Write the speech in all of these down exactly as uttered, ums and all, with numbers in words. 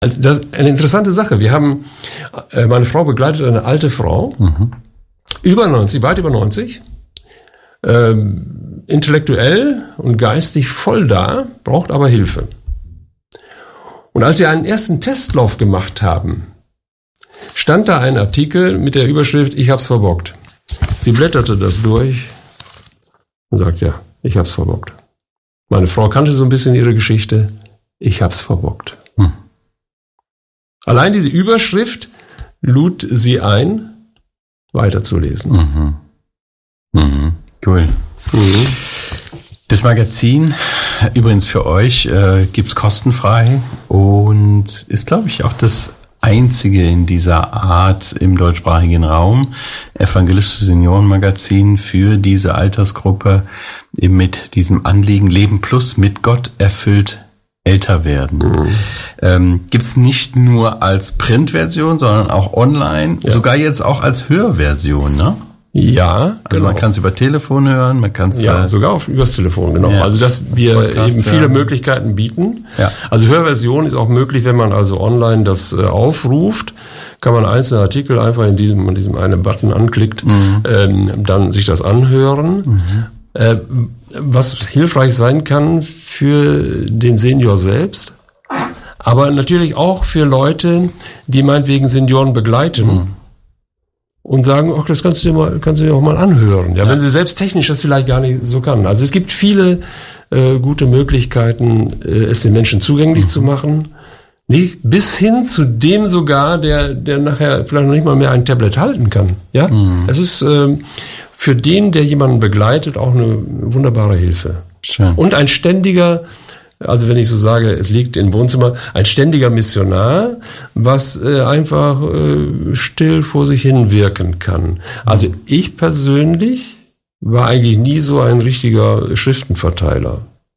Also das ist eine interessante Sache. Wir haben, äh, meine Frau begleitet eine alte Frau, mhm. über neunzig, weit über neunzig, ähm, intellektuell und geistig voll da, braucht aber Hilfe. Und als wir einen ersten Testlauf gemacht haben, stand da ein Artikel mit der Überschrift, ich hab's verbockt. Sie blätterte das durch und sagt, ja, ich hab's verbockt. Meine Frau kannte so ein bisschen ihre Geschichte, ich hab's verbockt. Hm. Allein diese Überschrift lud sie ein, weiterzulesen. Mhm. Mhm. Cool. Mhm. Das Magazin, übrigens für euch, äh, gibt's kostenfrei und ist, glaube ich, auch das einzige in dieser Art im deutschsprachigen Raum, evangelistische Seniorenmagazin für diese Altersgruppe, eben mit diesem Anliegen Leben Plus, mit Gott erfüllt älter werden. Mhm. Ähm, gibt's nicht nur als Printversion, sondern auch online, ja. Sogar jetzt auch als Hörversion, ne? Ja, also genau. Man kann es über Telefon hören, man kann es ja äh, sogar auf übers Telefon, genau. Ja. Also dass wir Podcast, eben viele ja. Möglichkeiten bieten. Ja. Also Hörversion ist auch möglich, wenn man also online das äh, aufruft, kann man einzelne Artikel einfach in diesem in diesem einen Button anklickt, mhm. ähm, dann sich das anhören. Mhm. Äh, was hilfreich sein kann für den Senior selbst, aber natürlich auch für Leute, die meinetwegen Senioren begleiten. Mhm. Und sagen, ach, das kannst du dir mal, kannst du dir auch mal anhören. Ja, ja, wenn sie selbst technisch das vielleicht gar nicht so kann. Also es gibt viele äh, gute Möglichkeiten, äh, es den Menschen zugänglich mhm. zu machen. Nicht? Bis hin zu dem sogar, der, der nachher vielleicht noch nicht mal mehr ein Tablet halten kann. Ja, mhm. es ist äh, für den, der jemanden begleitet, auch eine wunderbare Hilfe. Schön. Und ein ständiger, also wenn ich so sage, es liegt im Wohnzimmer, ein ständiger Missionar, was äh, einfach äh, still vor sich hin wirken kann. Also ich persönlich war eigentlich nie so ein richtiger Schriftenverteiler.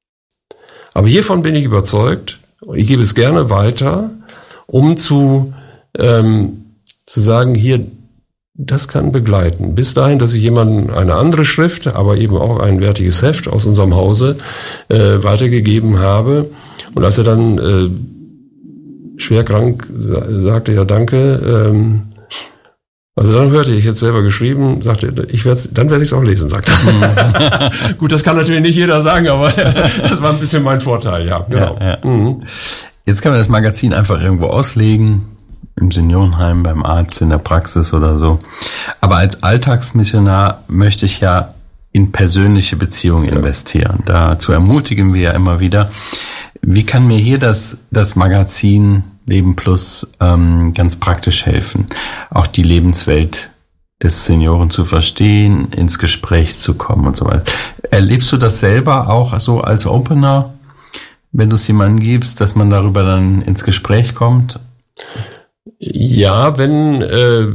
Aber hiervon bin ich überzeugt, ich gebe es gerne weiter, um zu, ähm, zu sagen, hier, das kann begleiten. Bis dahin, dass ich jemandem eine andere Schrift, aber eben auch ein wertiges Heft aus unserem Hause äh, weitergegeben habe. Und als er dann äh, schwer krank sa- sagte, ja danke, ähm, also dann hörte ich jetzt selber geschrieben, sagte, ich werde, dann werde ich es auch lesen, sagte er. Gut, das kann natürlich nicht jeder sagen, aber das war ein bisschen mein Vorteil, ja. Genau. Ja, ja. Mhm. Jetzt kann man das Magazin einfach irgendwo auslegen. Im Seniorenheim, beim Arzt, in der Praxis oder so. Aber als Alltagsmissionar möchte ich ja in persönliche Beziehungen investieren. Dazu ermutigen wir ja immer wieder. Wie kann mir hier das, das Magazin Leben Plus ähm, ganz praktisch helfen, auch die Lebenswelt des Senioren zu verstehen, ins Gespräch zu kommen und so weiter. Erlebst du das selber auch so als Opener, wenn du es jemandem gibst, dass man darüber dann ins Gespräch kommt? Ja, wenn äh,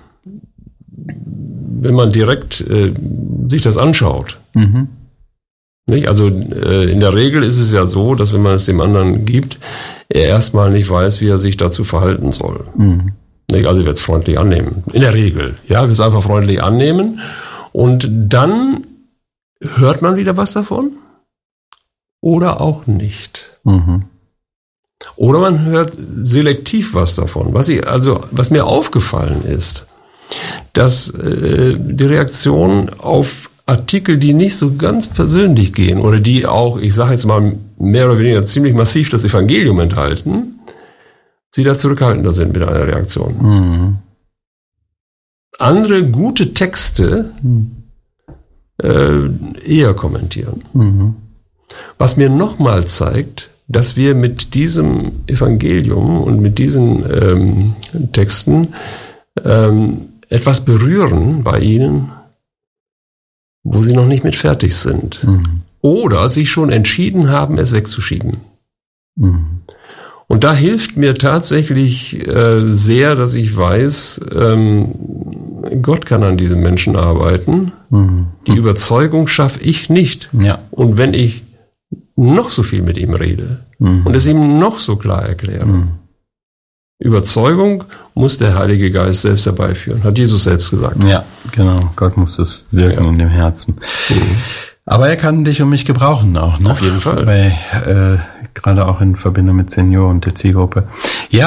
wenn man direkt äh, sich das anschaut. Mhm. Nicht? Also äh, in der Regel ist es ja so, dass wenn man es dem anderen gibt, er erstmal nicht weiß, wie er sich dazu verhalten soll. Mhm. Nicht? Also er wird es freundlich annehmen. In der Regel. Ja, wird es einfach freundlich annehmen. Und dann hört man wieder was davon oder auch nicht. Mhm. Oder man hört selektiv was davon. Was ich, also, was mir aufgefallen ist, dass äh, die Reaktion auf Artikel, die nicht so ganz persönlich gehen oder die auch, ich sage jetzt mal mehr oder weniger ziemlich massiv das Evangelium enthalten, sie da zurückhaltender sind mit einer Reaktion. Mhm. Andere gute Texte äh, eher kommentieren. Mhm. Was mir nochmal zeigt, dass wir mit diesem Evangelium und mit diesen ähm, Texten ähm, etwas berühren bei ihnen, wo sie noch nicht mit fertig sind. Mhm. Oder sich schon entschieden haben, es wegzuschieben. Mhm. Und da hilft mir tatsächlich äh, sehr, dass ich weiß, ähm, Gott kann an diesen Menschen arbeiten. Mhm. Die Überzeugung schaffe ich nicht. Ja. Und wenn ich noch so viel mit ihm rede mhm. und es ihm noch so klar erkläre. Mhm. Überzeugung muss der Heilige Geist selbst herbeiführen, hat Jesus selbst gesagt. Ja, genau. Gott muss das wirken ja. in dem Herzen. Mhm. Aber er kann dich und mich gebrauchen auch, ne? Auf jeden Fall. Bei äh, gerade auch in Verbindung mit Senioren und der Zielgruppe. Ja,